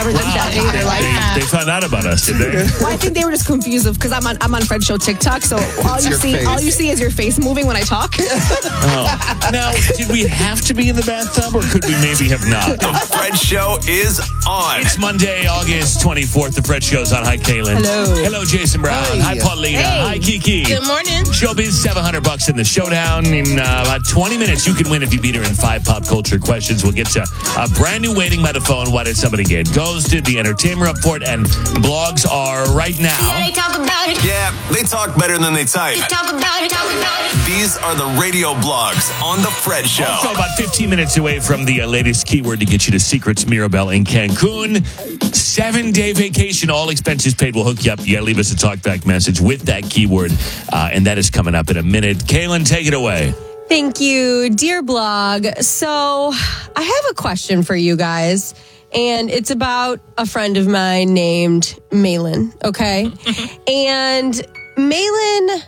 Never done that either. Like They found out about us, did they? Well, I think they were just confused because I'm on Fred Show TikTok, so all you see is your face moving when I talk. Oh. Now, did we have to be in the bathtub, or could we maybe have not? The Fred Show is on. It's Monday, August 24th. The Fred Show's on. Hi, Kaylin. Hello, Jason Brown. Hi, Paulina. Hi, Kiki. Good morning. Showbiz, $700 in the showdown. In about 20 minutes, you can win if you beat her in 5 pop culture questions. We'll get to a brand new waiting by the phone. What did somebody get? Ghosted, the entertainment report, and blogs are right now. Yeah, they talk about it. Yeah, they talk better than they type. They talk about it, talk about it. These are the radio blogs on The Fred Show. Also, about 15 minutes away from the latest keyword to get you to Secrets Mirabelle in Cancun. 7-day vacation, all expenses paid. We'll hook you up. You gotta leave us a talkback message with that keyword, and that is coming up in a minute. Kaylin, take it away. Thank you, dear blog. So I have a question for you guys, and it's about a friend of mine named Malin, okay? And Malin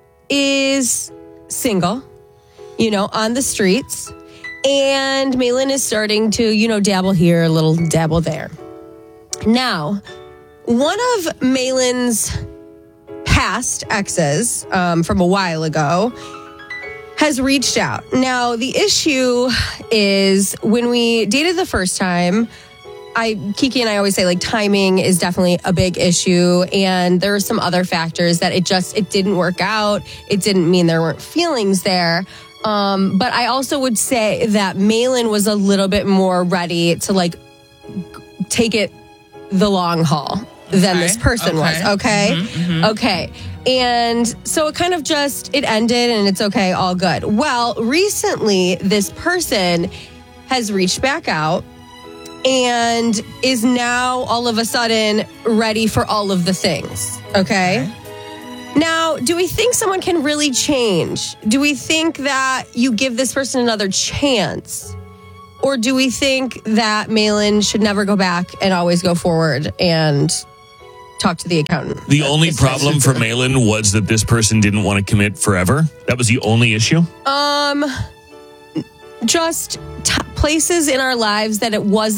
is single, on the streets. And Malin is starting to, dabble here, a little dabble there. Now, one of Malin's past exes from a while ago has reached out. Now, the issue is when we dated the first time, Kiki and I always say, timing is definitely a big issue. And there are some other factors that it didn't work out. It didn't mean there weren't feelings there. But I also would say that Malin was a little bit more ready to, take it the long haul than this person was. Okay. Mm-hmm. Okay. And so it kind of it ended and it's okay, all good. Well, recently this person has reached back out and is now all of a sudden ready for all of the things. Okay. Now, do we think someone can really change? Do we think that you give this person another chance? Or do we think that Malin should never go back and always go forward and talk to the accountant? The only problem for Malin was that this person didn't want to commit forever. That was the only issue? Just places in our lives that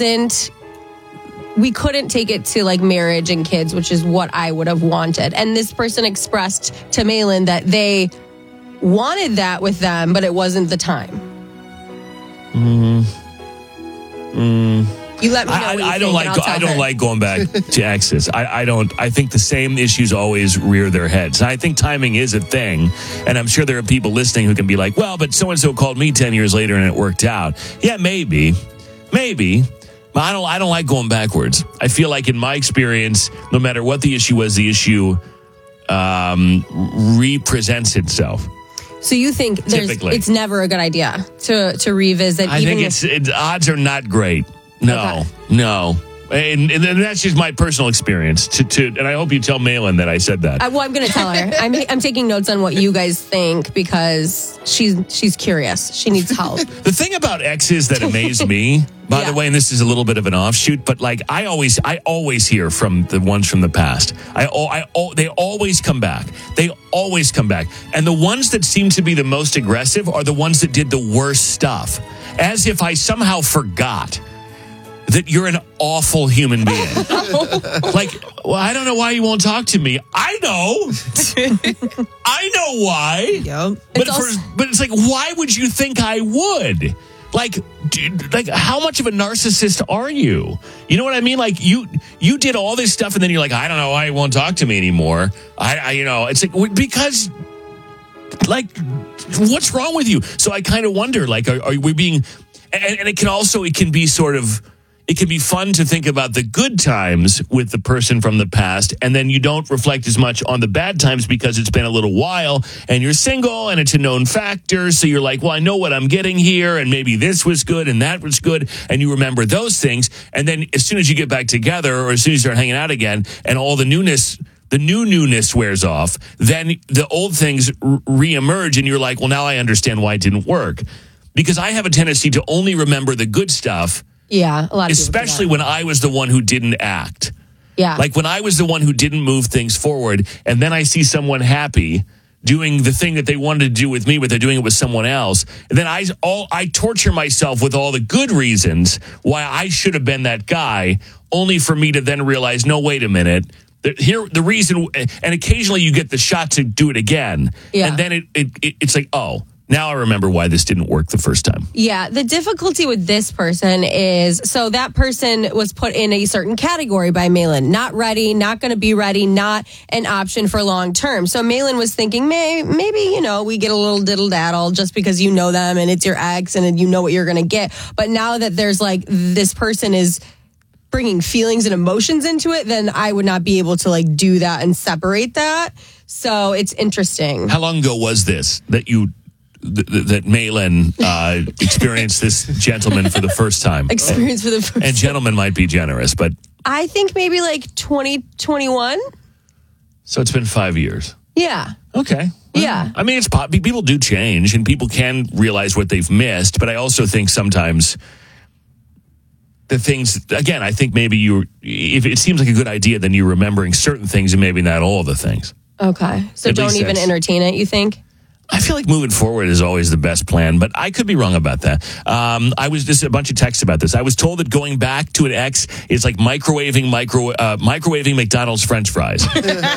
we couldn't take it to marriage and kids, which is what I would have wanted. And this person expressed to Malin that they wanted that with them, but it wasn't the time. You let me know. I don't like going back to exes. I think the same issues always rear their heads. I think timing is a thing, and I'm sure there are people listening who can be like, well, but so and so called me 10 years later and it worked out. Yeah, maybe. But I don't like going backwards. I feel like in my experience, no matter what the issue was, the issue represents itself. So you think it's never a good idea to revisit? I think odds are not great. No. And that's just my personal experience. And I hope you tell Malin that I said that. I'm going to tell her. I'm taking notes on what you guys think because she's curious. She needs help. The thing about exes that amaze me, by the way, and this is a little bit of an offshoot, but I always hear from the ones from the past. They always come back. They always come back. And the ones that seem to be the most aggressive are the ones that did the worst stuff. As if I somehow forgot that you're an awful human being. I don't know why you won't talk to me. I know. I know why. Yep. But it's why would you think I would? How much of a narcissist are you? You know what I mean? You did all this stuff and then you're like, I don't know why you won't talk to me anymore. It's because what's wrong with you? So I kind of wonder, are we being, and it can be sort of, it can be fun to think about the good times with the person from the past, and then you don't reflect as much on the bad times because it's been a little while and you're single and it's a known factor. So you're like, well, I know what I'm getting here, and maybe this was good and that was good, and you remember those things. And then as soon as you get back together, or as soon as you start hanging out again, and all the newness wears off, then the old things reemerge, and you're like, well, now I understand why it didn't work. Because I have a tendency to only remember the good stuff. Yeah, a lot of especially when I was the one who didn't act. Yeah. When I was the one who didn't move things forward, and then I see someone happy doing the thing that they wanted to do with me, but they're doing it with someone else. And then I torture myself with all the good reasons why I should have been that guy, only for me to then realize, no, wait a minute. The reason, and occasionally you get the shot to do it again. Yeah. And then it's like, oh, now I remember why this didn't work the first time. Yeah, the difficulty with this person is, so that person was put in a certain category by Malin. Not ready, not going to be ready, not an option for long term. So Malin was thinking, maybe, we get a little diddle-daddle just because you know them and it's your ex and you know what you're going to get. But now that there's this person is bringing feelings and emotions into it, then I would not be able to do that and separate that. So it's interesting. How long ago was this that Malin experienced this gentleman for the first time? And gentleman might be generous, but I think maybe 2021. So it's been 5 years. Yeah. Okay. Yeah. I mean, people do change and people can realize what they've missed, but I also think sometimes the things, again, I think maybe if it seems like a good idea, then you're remembering certain things and maybe not all the things. Okay. So don't even entertain it, you think? I feel like moving forward is always the best plan, but I could be wrong about that. I was just a bunch of texts about this. I was told that going back to an ex is like microwaving McDonald's French fries.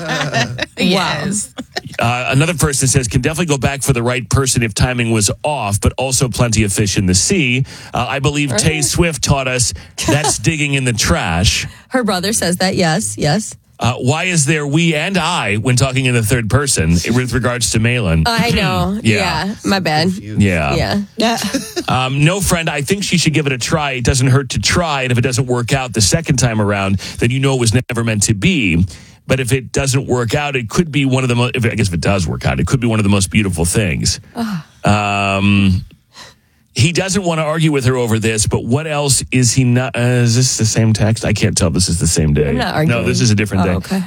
Yes. Another person says, can definitely go back for the right person if timing was off, but also plenty of fish in the sea. I believe Tay Swift taught us that's digging in the trash. Her brother says that, yes. Why is there we and I when talking in the third person with regards to Malin? I know. Yeah. My bad. Yeah. No, friend, I think she should give it a try. It doesn't hurt to try. And if it doesn't work out the second time around, then it was never meant to be. But if it doesn't work out, it could be one of the most, I guess if it does work out, it could be one of the most beautiful things. He doesn't want to argue with her over this, but what else is he not? Is this the same text? I can't tell. This is the same day. I'm not arguing. No, this is a different day. Okay.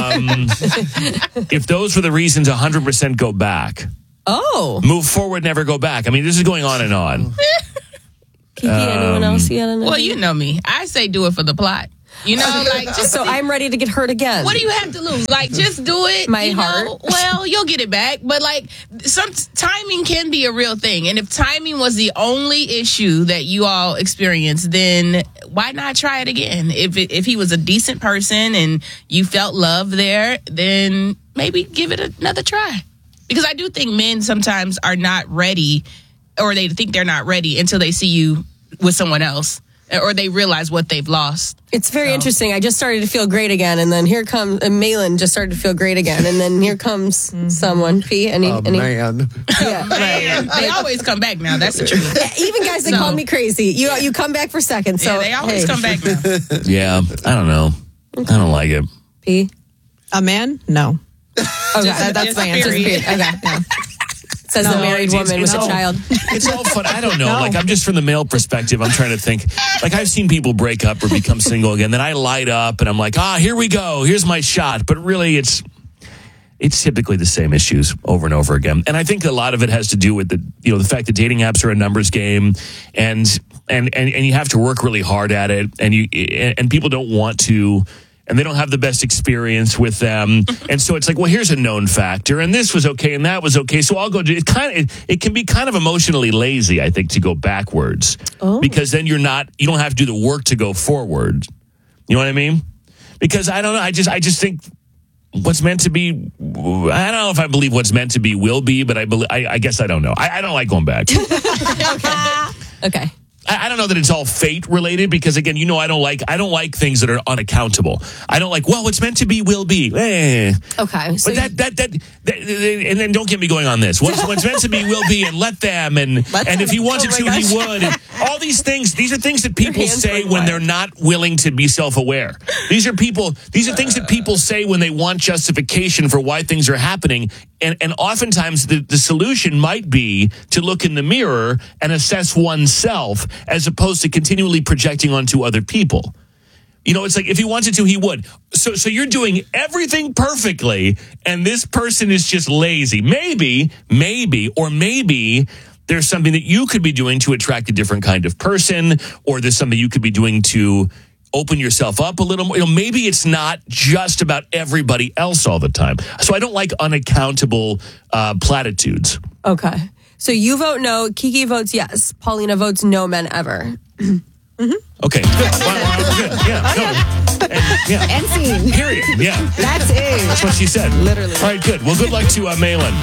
If those were the reasons, 100% go back. Oh. Move forward, never go back. I mean, this is going on and on. Kiki, anyone else? Well, you know me. I say do it for the plot. So I'm ready to get hurt again. What do you have to lose? Just do it. My heart. Well, you'll get it back. But some timing can be a real thing. And if timing was the only issue that you all experienced, then why not try it again? If he was a decent person and you felt love there, then maybe give it another try. Because I do think men sometimes are not ready, or they think they're not ready until they see you with someone else, or they realize what they've lost. It's very interesting. I just started to feel great again, and then here comes Malin just started to feel great again, and then here comes someone. P, any man. Yeah, Man, they always come back now. That's the truth. Yeah, even guys that call me crazy, you come back for seconds. So they always come back now. Yeah, I don't know. I don't like it. P, a man? No. Okay, that's my answer. Period. Okay, yeah. Says the married woman with a child. It's all fun. I don't know. I'm just from the male perspective. I'm trying to think. I've seen people break up or become single again. Then I light up and I'm like, here we go. Here's my shot. But really, it's typically the same issues over and over again. And I think a lot of it has to do with the fact that dating apps are a numbers game, and you have to work really hard at it, and people don't want to. And they don't have the best experience with them. And so it's like, well, here's a known factor. And this was okay and that was okay. So I'll go do it. It can be kind of emotionally lazy, I think, to go backwards. Oh. Because then you don't have to do the work to go forward. You know what I mean? Because I don't know. I just think what's meant to be, I don't know if I believe what's meant to be will be, but I guess I don't know. I don't like going back. Okay. I don't know that it's all fate related, because again, I don't like things that are unaccountable. I don't like, well, what's meant to be will be. Okay. So but that and then don't get me going on this. What's meant to be will be, and let them, and if he wanted to, he would. And all these things, these are things that people say when they're not willing to be self-aware. These are things that people say when they want justification for why things are happening. And oftentimes the solution might be to look in the mirror and assess oneself, as opposed to continually projecting onto other people. It's like if he wanted to, he would. So you're doing everything perfectly, and this person is just lazy. Maybe there's something that you could be doing to attract a different kind of person, or there's something you could be doing to open yourself up a little more. Maybe it's not just about everybody else all the time. So I don't like unaccountable platitudes. Okay. So you vote no. Kiki votes yes. Paulina votes no men ever. Okay, good. Well, good. Yeah, no. And scene. Period. Yeah. That's it. That's what she said. Literally. All right, good. Well, good luck to Malin.